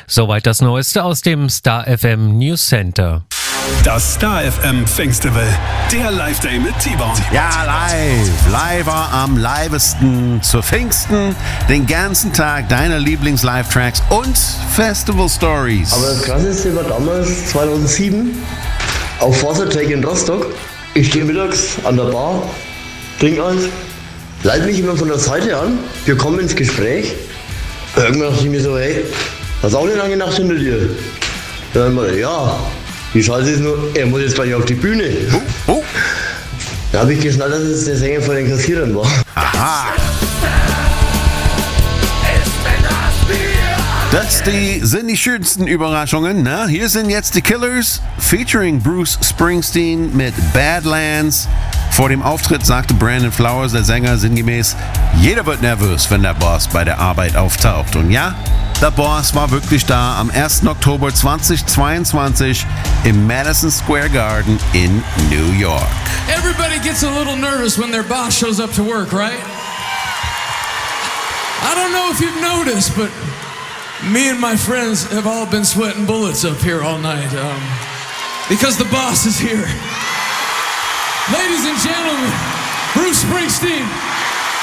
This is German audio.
Soweit das Neueste aus dem Star FM News Center. Das Star FM Pfingstival, der Live-Day mit T-Bone. Ja, live am livesten zu Pfingsten, den ganzen Tag deine Lieblings-Live-Tracks und Festival-Stories. Aber das Krasseste war damals, 2007, auf Forza-Take in Rostock. Ich stehe mittags an der Bar, trinke eins, leite mich immer von der Seite an, wir kommen ins Gespräch. Irgendwann dachte ich mir so, hey, hast auch eine lange Nacht hinter dir? Dann mal, ja. Die Scheiße ist nur, er muss jetzt gleich auf die Bühne. Da habe ich geschnallt, dass es der Sänger von den Kassierern war. Aha. Das sind die schönsten Überraschungen. Ne? Hier sind jetzt die Killers featuring Bruce Springsteen mit Badlands. Vor dem Auftritt sagte Brandon Flowers, der Sänger, sinngemäß: Jeder wird nervös, wenn der Boss bei der Arbeit auftaucht. Und ja, der Boss war wirklich da am 1. Oktober 2022 im Madison Square Garden in New York. Everybody gets a little nervous when their boss shows up to work, right? I don't know if you've noticed, but me and my friends have all been sweating bullets up here all night because the boss is here. Ladies and gentlemen, Bruce Springsteen.